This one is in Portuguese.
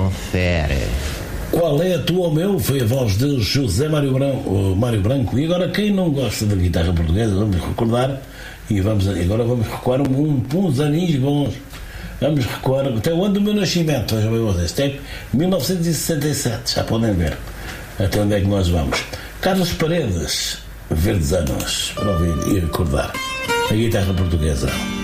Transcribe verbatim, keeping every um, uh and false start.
confere. Qual é a tua ou meu? Foi a voz de José Mário Branco, Mário Branco. E agora, quem não gosta da guitarra portuguesa, vamos recordar, e vamos, agora vamos recuar um, uns aninhos bons. Vamos recuar até o ano do meu nascimento, vejam bem vocês, até mil novecentos e sessenta e sete, já podem ver até onde é que nós vamos. Carlos Paredes, Verdes Anos, para ouvir e recordar a guitarra portuguesa.